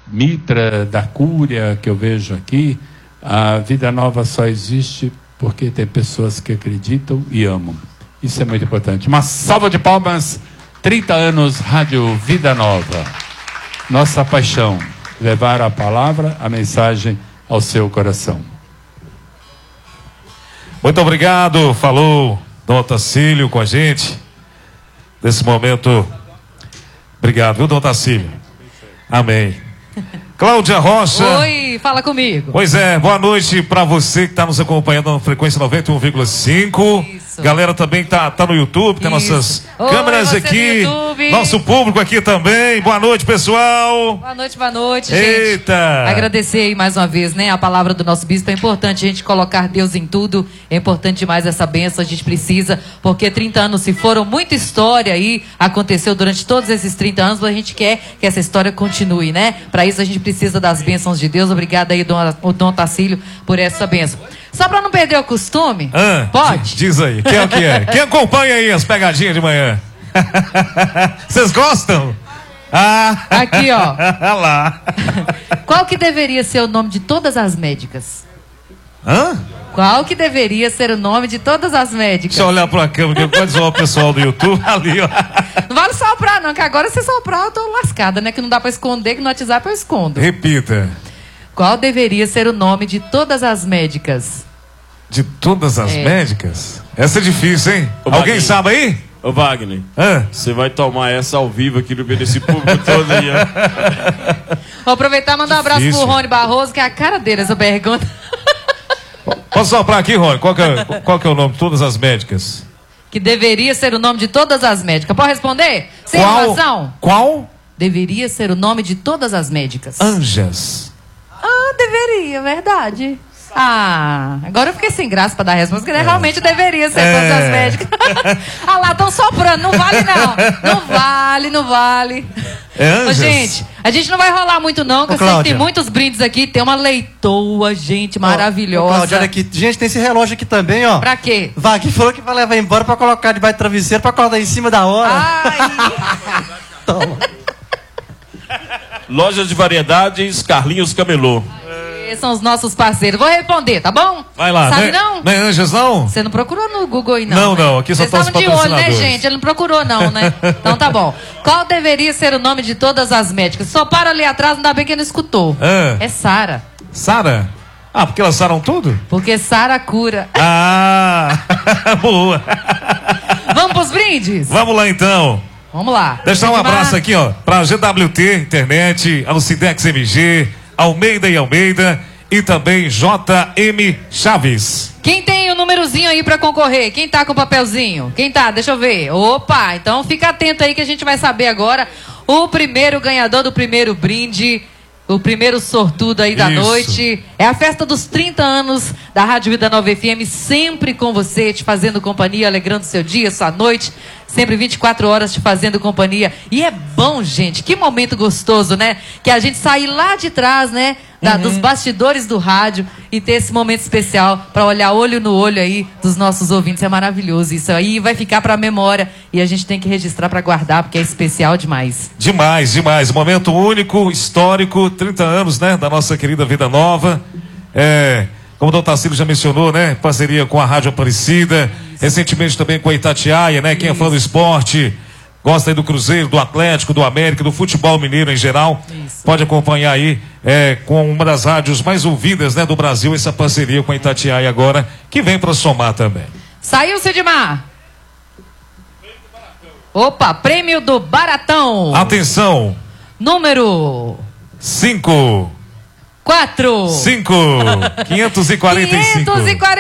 Mitra, da Cúria, que eu vejo aqui, a Vida Nova só existe porque tem pessoas que acreditam e amam. Isso é muito importante. Uma salva de palmas. 30 anos, Rádio Vida Nova. Nossa paixão, levar a palavra, a mensagem ao seu coração. Muito obrigado, falou Dom Otacílio com a gente nesse momento. Obrigado, viu, Dom Otacílio? Amém. Cláudia Rocha. Oi, fala comigo. Pois é, boa noite para você que está nos acompanhando na frequência 91,5. Galera também tá no YouTube, tem nossas câmeras aqui. Nosso público aqui também. Boa noite, pessoal. Boa noite, gente. Eita! Agradecer aí mais uma vez, né? A palavra do nosso bispo. É importante a gente colocar Deus em tudo. É importante demais essa bênção. A gente precisa, porque 30 anos se foram, muita história aí aconteceu durante todos esses 30 anos. A gente quer que essa história continue, né? Para isso a gente precisa das bênçãos de Deus. Obrigada aí, Dom Otacílio, por essa bênção. Só para não perder o costume, pode? Diz aí, quem é o que é? Quem acompanha aí as pegadinhas de manhã? Vocês gostam? Aqui, ó. Olha lá. Qual que deveria ser o nome de todas as médicas? Qual que deveria ser o nome de todas as médicas? Deixa eu olhar para a câmera, pode zoar o pessoal do YouTube ali, ó. Não vale soprar não, que agora se soprar eu tô lascada, né? Que não dá para esconder, que no WhatsApp eu escondo. Repita. Qual deveria ser o nome de todas as médicas? De todas as médicas? Essa é difícil, hein? Alguém sabe aí? Ô Wagner, você vai tomar essa ao vivo aqui no meio desse público todo aí, ó. Vou aproveitar e mandar um abraço pro Rony Barroso, que é a cara dele essa pergunta. Posso soprar aqui, Rony? Qual que é o nome de todas as médicas? Que deveria ser o nome de todas as médicas. Pode responder? Sem enrolação? Qual? Deveria ser o nome de todas as médicas. Anjas. Deveria, verdade. Agora eu fiquei sem graça pra dar a resposta, porque realmente deveria ser todas as médicas. Lá, estão soprando, não vale não. Não vale. Ô, gente, a gente não vai rolar muito não, porque eu sei que tem muitos brindes aqui. Tem uma leitoa, gente, maravilhosa. Cláudia, olha aqui, gente, tem esse relógio aqui também, ó. Pra quê? Wagner falou que vai levar embora pra colocar debaixo do travesseiro, pra acordar em cima da hora. Toma. Loja de variedades, Carlinhos Camelô. São os nossos parceiros. Vou responder, tá bom? Vai lá. Sabe não? Não é Anjas, não? Você não procurou no Google aí, não? Não, aqui só estão os patrocinadores. Vocês estavam de olho, né, gente? Ele não procurou, não, né? Então tá bom. Qual deveria ser o nome de todas as médicas? Só para ali atrás, ainda bem que ele não escutou. É Sara. Sara? Porque elas saram tudo? Porque Sara cura. Boa. Vamos pros brindes? Vamos lá, então. Vamos lá. Deixar um abraço aqui, ó, pra GWT Internet, Alucidex MG, Almeida e Almeida e também JM Chaves. Quem tem o númerozinho aí pra concorrer? Quem tá com o papelzinho? Quem tá? Deixa eu ver. Opa, então fica atento aí que a gente vai saber agora o primeiro ganhador do primeiro brinde. O primeiro sortudo aí da noite. É a festa dos 30 anos da Rádio Vida Nova FM, sempre com você, te fazendo companhia, alegrando seu dia, sua noite. Sempre 24 horas te fazendo companhia. E é bom, gente, que momento gostoso, né? Que a gente sair lá de trás, né? Dos bastidores do rádio e ter esse momento especial para olhar olho no olho aí dos nossos ouvintes. É maravilhoso isso aí, vai ficar para a memória e a gente tem que registrar para guardar porque é especial demais. Demais. Momento único, histórico, 30 anos, né, da nossa querida Vida Nova. Como o Dom Otacílio já mencionou, né, parceria com a Rádio Aparecida, recentemente também com a Itatiaia, né, quem é fã do esporte, gosta aí do Cruzeiro, do Atlético, do América, do futebol mineiro em geral, pode acompanhar aí com uma das rádios mais ouvidas, né, do Brasil, essa parceria com a Itatiaia agora, que vem para somar também. Saiu, Sidmar? Opa, prêmio do Baratão. Atenção. Número 5. 4. 5. 545.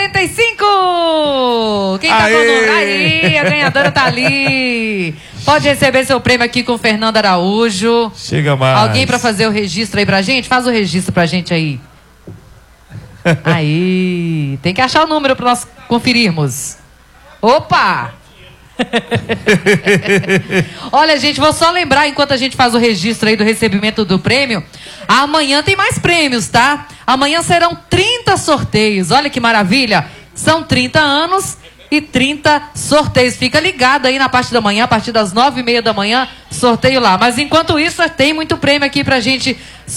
545. Quem tá com o número aí? A ganhadora tá ali. Pode receber seu prêmio aqui com o Fernando Araújo. Chega mais. Alguém pra fazer o registro aí pra gente? Faz o registro pra gente aí. Aí. Tem que achar o número pra nós conferirmos. Opa! Olha, gente, vou só lembrar, enquanto a gente faz o registro aí do recebimento do prêmio, amanhã tem mais prêmios, tá? Amanhã serão 30 sorteios, olha que maravilha. São 30 anos e 30 sorteios. Fica ligado aí na parte da manhã, a partir das 9h30 da manhã, sorteio lá. Mas enquanto isso, tem muito prêmio aqui pra gente